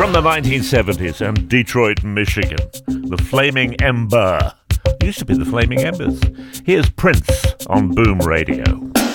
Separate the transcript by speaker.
Speaker 1: From the 1970s and Detroit, Michigan, the Flaming Ember. Used to be the Flaming Embers. Here's Prince on Boom Radio.